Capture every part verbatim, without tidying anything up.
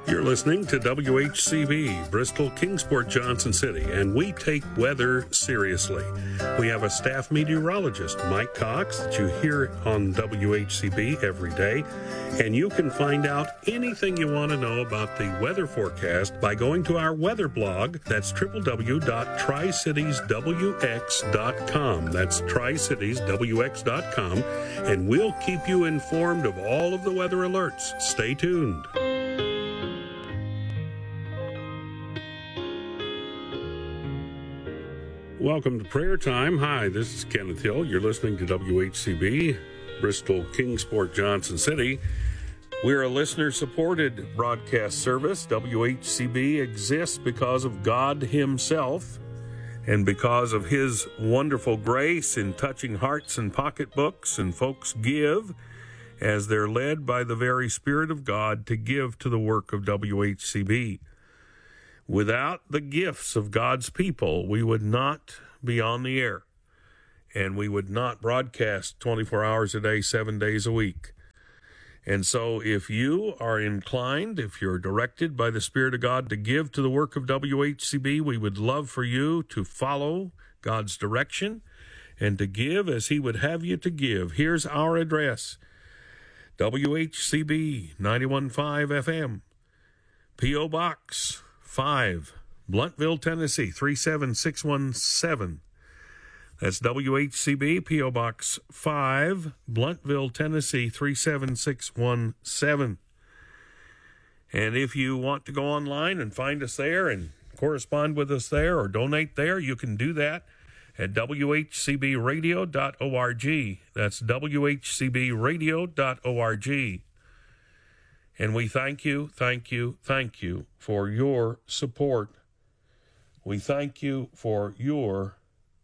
You're listening to W H C B, Bristol, Kingsport, Johnson City, and we take weather seriously. We have a staff meteorologist, Mike Cox, that you hear on W H C B every day, and you can find out anything you want to know about the weather forecast by going to our weather blog. That's w w w dot tri cities w x dot com. That's tri cities w x dot com, and we'll keep you informed of all of the weather alerts. Stay tuned. Welcome to Prayer Time. Hi, this is Kenneth Hill. You're listening to W H C B, Bristol, Kingsport, Johnson City. We're a listener-supported broadcast service. W H C B exists because of God Himself and because of His wonderful grace in touching hearts and pocketbooks, and folks give as they're led by the very Spirit of God to give to the work of W H C B. Without the gifts of God's people, we would not be on the air, and we would not broadcast twenty-four hours a day, seven days a week. And so if you are inclined, if you're directed by the Spirit of God to give to the work of W H C B, we would love for you to follow God's direction and to give as He would have you to give. Here's our address: W H C B ninety-one point five F M, P O Box five, Bluntville, Tennessee, three seven six one seven. That's W H C B, P O Box five, Bluntville, Tennessee, three seven six one seven. And if you want to go online and find us there and correspond with us there or donate there, you can do that at w h c b radio dot org. That's w h c b radio dot org. And we thank you, thank you, thank you for your support. We thank you for your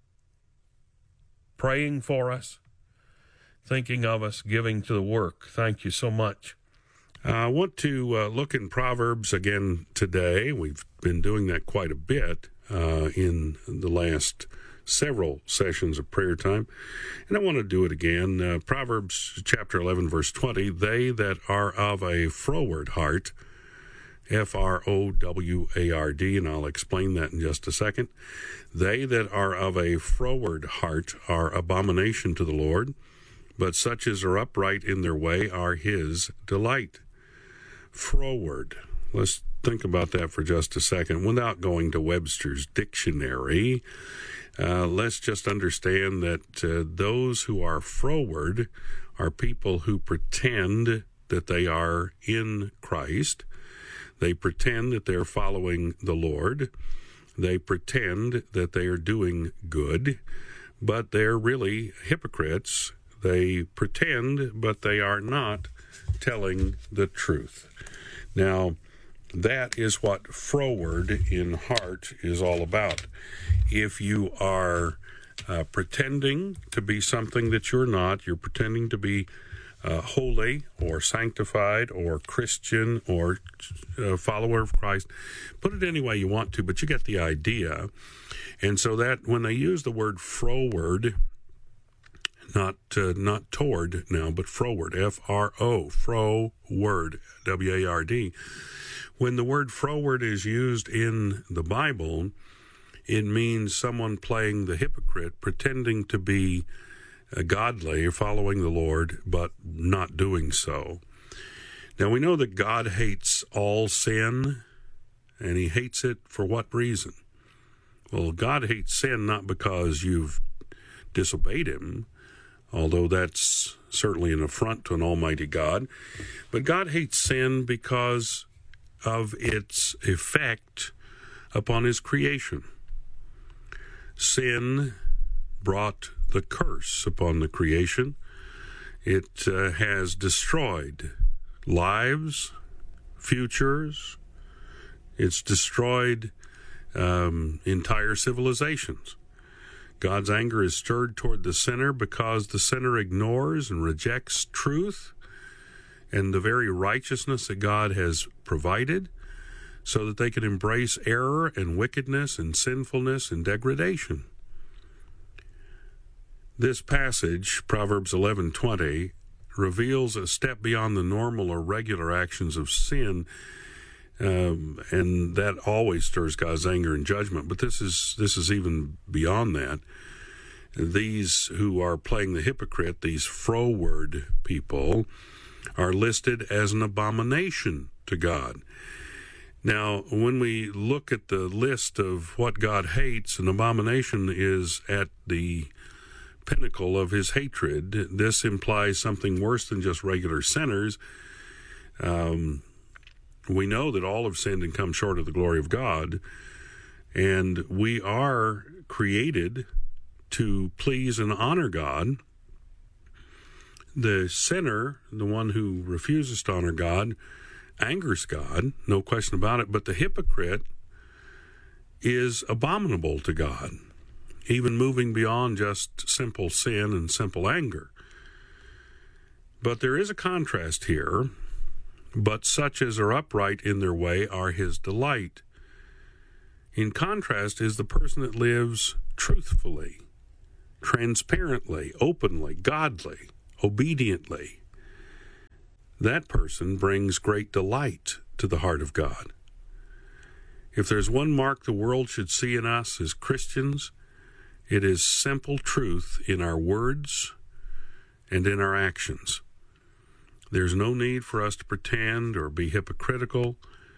praying for us, thinking of us, giving to the work. Thank you so much. Uh, I want to uh, look in Proverbs again today. We've been doing that quite a bit uh, in the last several sessions of prayer time, and I want to do it again. Uh, Proverbs chapter eleven, verse twenty, they that are of a froward heart, F R O W A R D, and I'll explain that in just a second. They that are of a froward heart are abomination to the Lord, but such as are upright in their way are His delight. Froward. Let's think about that for just a second without going to Webster's dictionary. Uh, let's just understand that uh, those who are froward are people who pretend that they are in Christ. They pretend that they're following the Lord. They pretend that they are doing good, but they're really hypocrites. They pretend, but they are not telling the truth. Now, that is what froward in heart is all about. If you are uh, pretending to be something that you're not, you're pretending to be uh, holy or sanctified or Christian or uh, follower of Christ, put it any way you want to, but you get the idea. And so that when they use the word froward, not uh, not toward now, but froward, F R O, froward, W A R D. When the word froward is used in the Bible, it means someone playing the hypocrite, pretending to be godly, following the Lord, but not doing so. Now, we know that God hates all sin, and He hates it for what reason? Well, God hates sin not because you've disobeyed Him, although that's certainly an affront to an almighty God, but God hates sin because of its effect upon His creation. Sin brought the curse upon the creation. It uh, has destroyed lives, futures. It's destroyed um, entire civilizations. God's anger is stirred toward the sinner because the sinner ignores and rejects truth and the very righteousness that God has provided so that they can embrace error and wickedness and sinfulness and degradation. This passage, Proverbs eleven twenty, reveals a step beyond the normal or regular actions of sin Um, and that always stirs God's anger and judgment. But this is this is even beyond that. These who are playing the hypocrite, these froward people, are listed as an abomination to God. Now, when we look at the list of what God hates, an abomination is at the pinnacle of his hatred. This implies something worse than just regular sinners. Um, we know that all have sinned and come short of the glory of God, and we are created to please and honor God. The sinner, the one who refuses to honor God, angers God, no question about it, but the hypocrite is abominable to God, even moving beyond just simple sin and simple anger. But there is a contrast here. But such as are upright in their way are his delight. In contrast is the person that lives truthfully, transparently, openly, godly, obediently. That person brings great delight to the heart of God. If there's one mark the world should see in us as Christians, it is simple truth in our words and in our actions. There's no need for us to pretend or be hypocritical.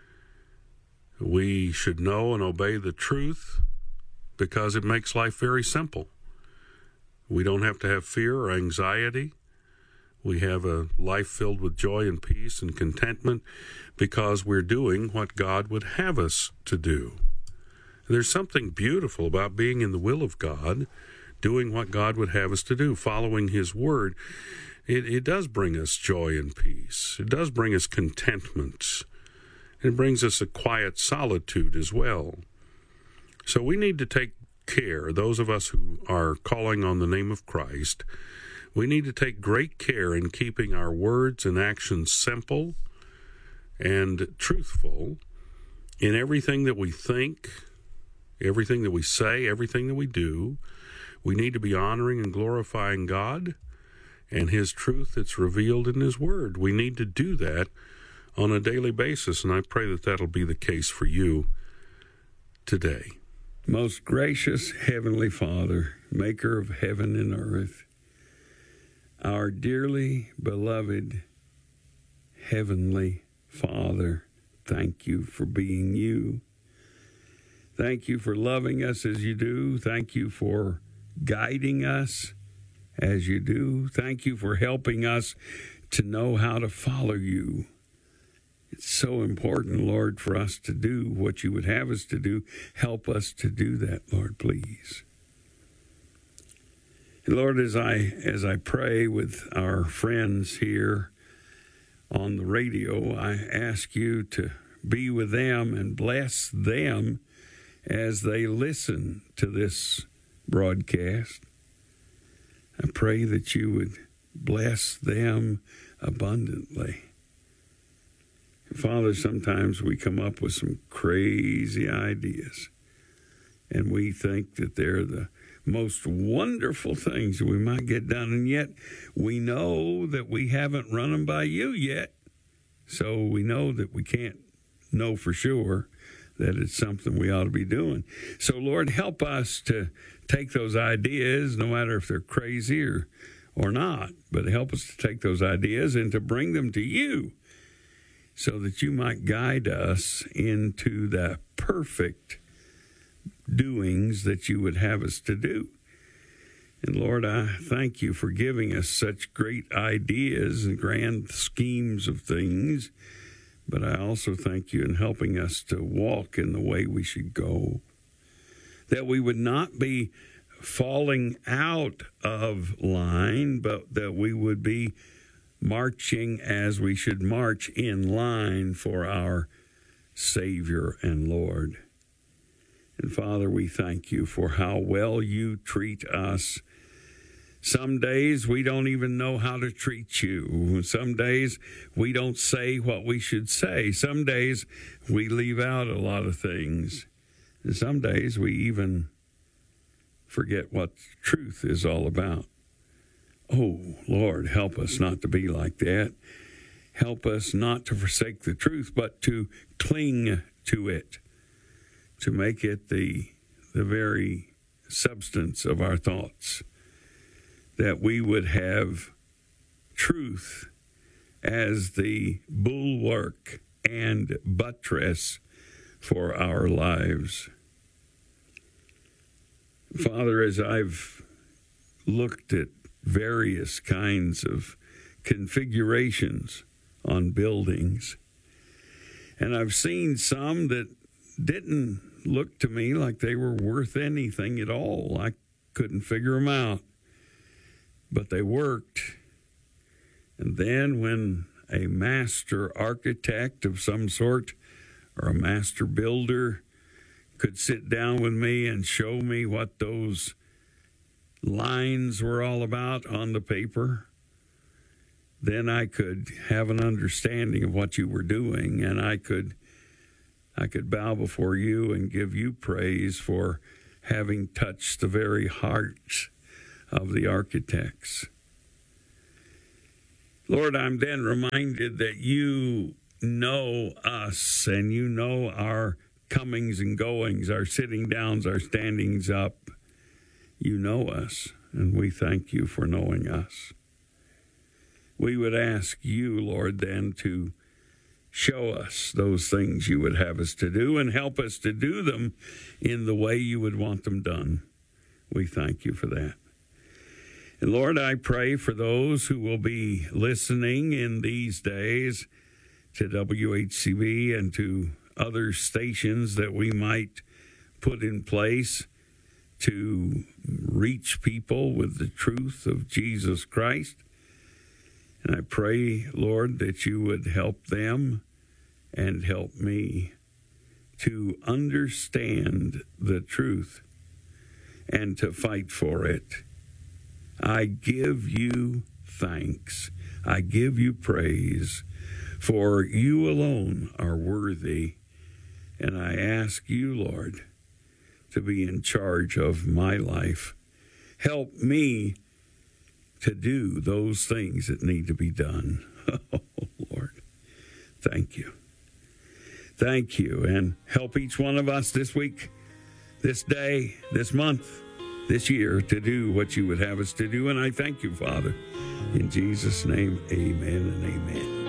We should know and obey the truth because it makes life very simple. We don't have to have fear or anxiety. We have a life filled with joy and peace and contentment because we're doing what God would have us to do. There's something beautiful about being in the will of God, doing what God would have us to do, following his word. It, it does bring us joy and peace. It does bring us contentment. It brings us a quiet solitude as well. So we need to take care, those of us who are calling on the name of Christ, we need to take great care in keeping our words and actions simple and truthful in everything that we think, everything that we say, everything that we do. We need to be honoring and glorifying God and his truth that's revealed in his word. We need to do that on a daily basis, and I pray that that'll be the case for you today. Most gracious Heavenly Father, maker of heaven and earth, our dearly beloved Heavenly Father, thank you for being you. Thank you for loving us as you do. Thank you for guiding us as you do. Thank you for helping us to know how to follow you. It's so important, Lord, for us to do what you would have us to do. Help us to do that, Lord, please. And Lord, as I as I pray with our friends here on the radio, I ask you to be with them and bless them as they listen to this broadcast. I pray that you would bless them abundantly. Father, sometimes we come up with some crazy ideas, and we think that they're the most wonderful things that we might get done, and yet we know that we haven't run them by you yet, so we know that we can't know for sure that it's something we ought to be doing. So, Lord, help us to take those ideas, no matter if they're crazy or, or not, but help us to take those ideas and to bring them to you so that you might guide us into the perfect doings that you would have us to do. And Lord, I thank you for giving us such great ideas and grand schemes of things, but I also thank you in helping us to walk in the way we should go, that we would not be falling out of line, but that we would be marching as we should march in line for our Savior and Lord. And Father, we thank you for how well you treat us. Some days we don't even know how to treat you. Some days we don't say what we should say. Some days we leave out a lot of things. And some days we even forget what truth is all about. Oh, Lord, help us not to be like that. help us not to forsake the truth, but to cling to it, to make it the, the very substance of our thoughts, that we would have truth as the bulwark and buttress for our lives. Father, as I've looked at various kinds of configurations on buildings, and I've seen some that didn't look to me like they were worth anything at all. I couldn't figure them out, but they worked. And then when a master architect of some sort or a master builder could sit down with me and show me what those lines were all about on the paper, then I could have an understanding of what you were doing, and I could I could bow before you and give you praise for having touched the very hearts of the architects. Lord, I'm then reminded that you know us and you know our comings and goings, our sitting downs, our standings up. You know us, and we thank you for knowing us. We would ask you, Lord, then to show us those things you would have us to do and help us to do them in the way you would want them done. We thank you for that. And Lord, I pray for those who will be listening in these days to W H C B and to other stations that we might put in place to reach people with the truth of Jesus Christ. And I pray, Lord, that you would help them and help me to understand the truth and to fight for it. I give you thanks. I give you praise, for you alone are worthy. And I ask you, Lord, to be in charge of my life. Help me to do those things that need to be done. Oh, Lord, thank you. Thank you, and help each one of us this week, this day, this month, this year to do what you would have us to do. And I thank you, Father. In Jesus' name, amen and amen.